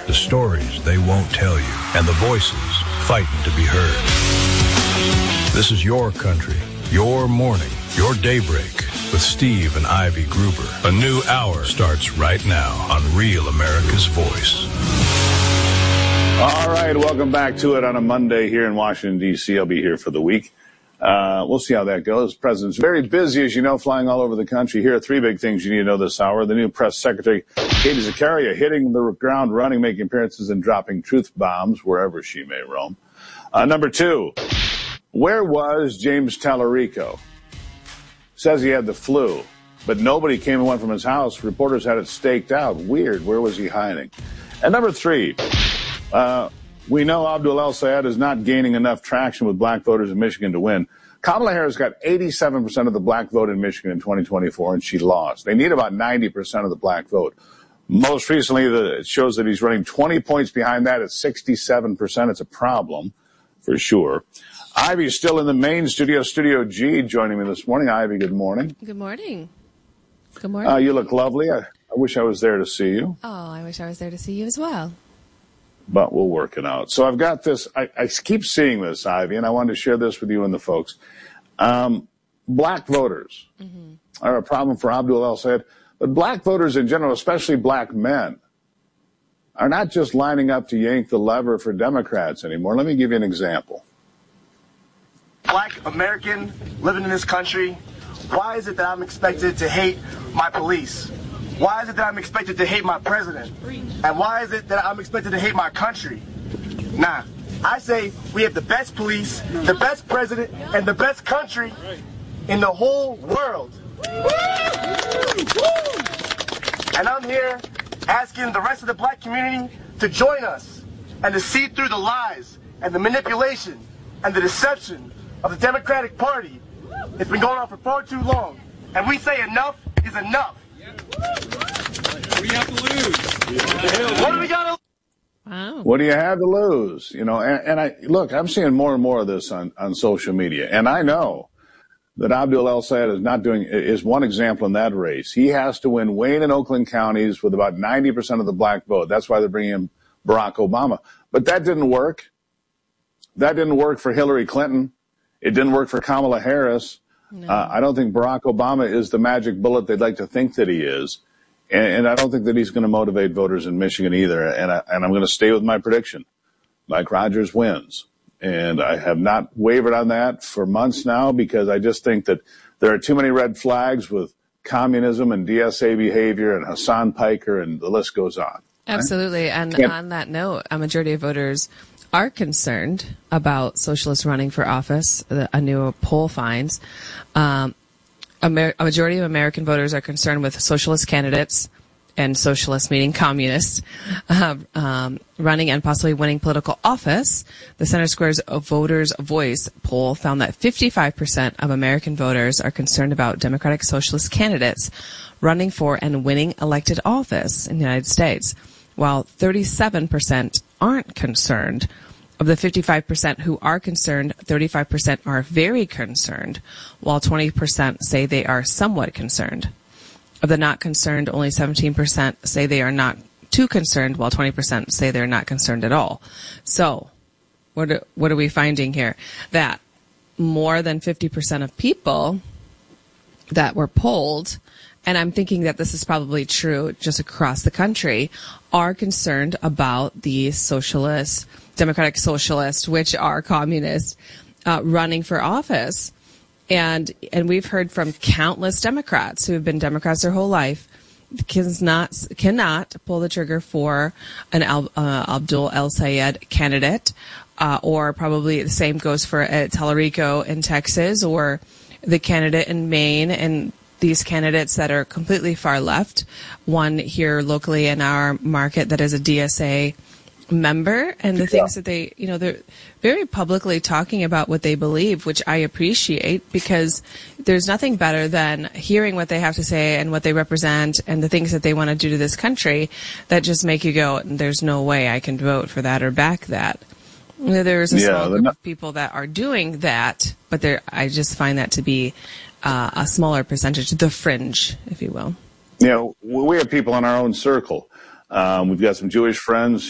the stories they won't tell you, and the voices fighting to be heard. This is your country, your morning, your daybreak with Steve and Ivy Gruber. A new hour starts right now on Real America's Voice. All right, welcome back to it on a Monday here in Washington, D.C. I'll be here for the week. We'll see how that goes. The president's very busy, as you know, flying all over the country. Here are three big things you need to know this hour. The new press secretary, Katie Zakaria, hitting the ground running, making appearances and dropping truth bombs wherever she may roam. Number two, where was James Tallarico? Says he had the flu, but nobody came and went from his house. Reporters had it staked out. Weird. Where was he hiding? And number three, we know Abdul El-Sayed is not gaining enough traction with black voters in Michigan to win. Kamala Harris got 87% of the black vote in Michigan in 2024, and she lost. They need about 90% of the black vote. Most recently, it shows that he's running 20 points behind that at 67%. It's a problem, for sure. Ivy's still in the main studio, Studio G, joining me this morning. Ivy, good morning. Good morning. Good morning. You look lovely. I wish I was there to see you. Oh, I wish I was there to see you as well. But we'll work it out. So I've got this. I keep seeing this, Ivy, and I wanted to share this with you and the folks. Black voters are a problem for Abdul El-Sayed, but black voters in general, especially black men, are not just lining up to yank the lever for Democrats anymore. Let me give you an example. Black American living in this country, why is it that I'm expected to hate my police? Why is it that I'm expected to hate my president? And why is it that I'm expected to hate my country? Nah, I say we have the best police, the best president, and the best country in the whole world. And I'm here asking the rest of the black community to join us and to see through the lies and the manipulation and the deception of the Democratic Party. It's been going on for far too long. And we say enough is enough. What do you have to lose? What do we got to lose? Wow. What do you have to lose? You know, look, I'm seeing more and more of this on social media. And I know that Abdul El-Sayed is one example in that race. He has to win Wayne and Oakland counties with about 90% of the black vote. That's why they're bringing in Barack Obama. But that didn't work. That didn't work for Hillary Clinton. It didn't work for Kamala Harris. No. I don't think Barack Obama is the magic bullet they'd like to think that he is. And I don't think that he's going to motivate voters in Michigan either. And I'm going to stay with my prediction. Mike Rogers wins. And I have not wavered on that for months now because I just think that there are too many red flags with communism and DSA behavior and Hassan Piker, and the list goes on. Absolutely. Right? And on that note, a majority of voters are concerned about socialists running for office. A new poll finds a majority of American voters are concerned with socialist candidates, and socialist meaning communists, running and possibly winning political office. The Center Square's Voters' Voice poll found that 55% of American voters are concerned about Democratic Socialist candidates running for and winning elected office in the United States, while 37% aren't concerned. Of the 55% who are concerned, 35% are very concerned, while 20% say they are somewhat concerned. Of the not concerned, only 17% say they are not too concerned, while 20% say they're not concerned at all. So, what are we finding here? That more than 50% of people that were polled, and I'm thinking that this is probably true just across the country, are concerned about the socialists, Democratic Socialists, which are communists, running for office. And we've heard from countless Democrats who have been Democrats their whole life, cannot pull the trigger for an Abdul El-Sayed candidate, or probably the same goes for Tallarico in Texas, or the candidate in Maine, and these candidates that are completely far left. One here locally in our market that is a DSA member, and the things that they, they're very publicly talking about what they believe, which I appreciate, because there's nothing better than hearing what they have to say and what they represent and the things that they want to do to this country that just make you go, there's no way I can vote for that or back that. There's a small group of people that are doing that, but I just find that to be a smaller percentage, the fringe, if you will. We have people in our own circle. We've got some Jewish friends